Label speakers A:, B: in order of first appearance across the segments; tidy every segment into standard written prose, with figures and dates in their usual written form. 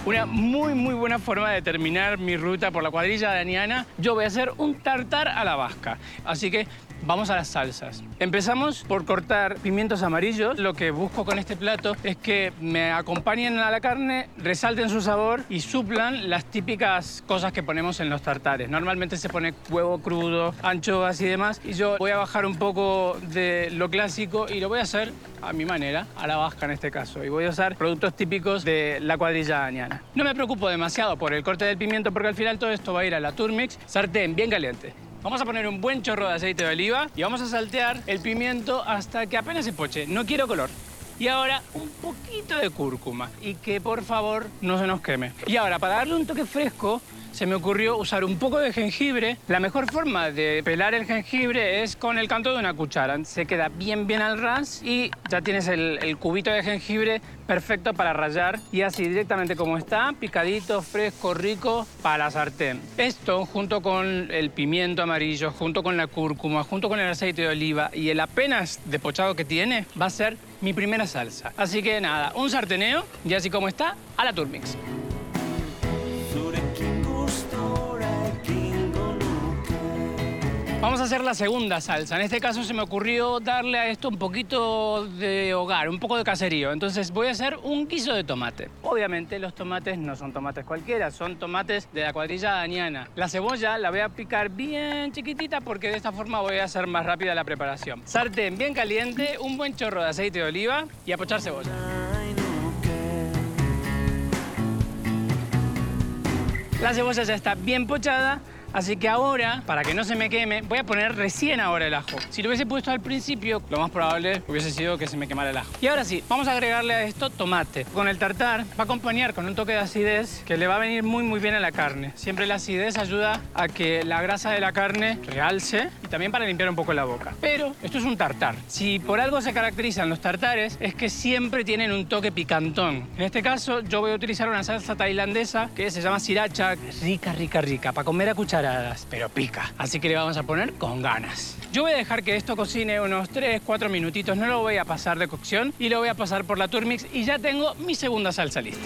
A: Una muy buena forma de terminar mi ruta por la cuadrilla de Aniana. Yo voy a hacer un tartar a la vasca. Así que vamos a las salsas. Empezamos por cortar pimientos amarillos. Lo que busco con este plato es que me acompañen a la carne, resalten su sabor y suplan las típicas cosas que ponemos en los tartares. Normalmente se pone huevo crudo, anchoas y demás. Y yo voy a bajar un poco de lo clásico y lo voy a hacer a mi manera, a la vasca en este caso. Y voy a usar productos típicos de la cuadrilla aniana. No me preocupo demasiado por el corte del pimiento porque al final todo esto va a ir a la Turmix, sartén bien caliente. Vamos a poner un buen chorro de aceite de oliva y vamos a saltear el pimiento hasta que apenas se poche. No quiero color. Y ahora un poquito de cúrcuma y que por favor no se nos queme. Y ahora para darle un toque fresco se me ocurrió usar un poco de jengibre. La mejor forma de pelar el jengibre es con el canto de una cuchara. Se queda bien al ras y ya tienes el cubito de jengibre perfecto para rallar y así directamente como está, picadito, fresco, rico para la sartén. Esto junto con el pimiento amarillo, junto con la cúrcuma, junto con el aceite de oliva y el apenas despochado que tiene, va a ser mi primera salsa. Así que nada, un sarteneo y así como está, a la Turmix. Vamos a hacer la segunda salsa. En este caso se me ocurrió darle a esto un poquito de hogar, un poco de caserío. Entonces voy a hacer un guiso de tomate. Obviamente los tomates no son tomates cualquiera, son tomates de la cuadrilla aniana. La cebolla la voy a picar bien chiquitita porque de esta forma voy a hacer más rápida la preparación. Sartén bien caliente, un buen chorro de aceite de oliva y a pochar cebolla. La cebolla ya está bien pochada. Así que ahora, para que no se me queme, voy a poner recién ahora el ajo. Si lo hubiese puesto al principio, lo más probable hubiese sido que se me quemara el ajo. Y ahora sí, vamos a agregarle a esto tomate. Con el tartar va a acompañar con un toque de acidez que le va a venir muy bien a la carne. Siempre la acidez ayuda a que la grasa de la carne realce y también para limpiar un poco la boca. Pero esto es un tartar. Si por algo se caracterizan los tartares, es que siempre tienen un toque picantón. En este caso, yo voy a utilizar una salsa tailandesa que se llama sriracha. Rica, para comer a cucharadas. Pero pica, así que le vamos a poner con ganas. Yo voy a dejar que esto cocine unos 3-4 minutitos, no lo voy a pasar de cocción y lo voy a pasar por la Turmix y ya tengo mi segunda salsa lista.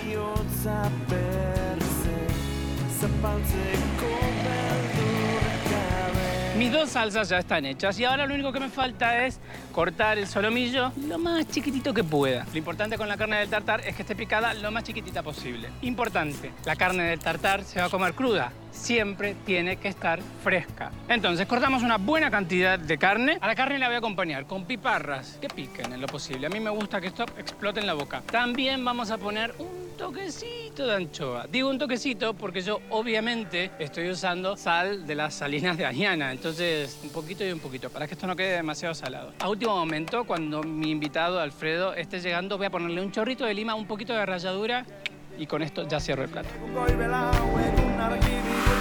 A: Mis dos salsas ya están hechas y ahora lo único que me falta es cortar el solomillo lo más chiquitito que pueda. Lo importante con la carne del tartar es que esté picada lo más chiquitita posible. Importante, la carne del tartar se va a comer cruda. Siempre tiene que estar fresca. Entonces cortamos una buena cantidad de carne. A la carne la voy a acompañar con piparras que piquen en lo posible. A mí me gusta que esto explote en la boca. También vamos a poner un toquecito de anchoa. Digo un toquecito porque yo obviamente estoy usando sal de las salinas de Aniana. Entonces un poquito y un poquito para que esto no quede demasiado salado. A último momento, cuando mi invitado Alfredo esté llegando, voy a ponerle un chorrito de lima, un poquito de ralladura y con esto ya cierro el plato.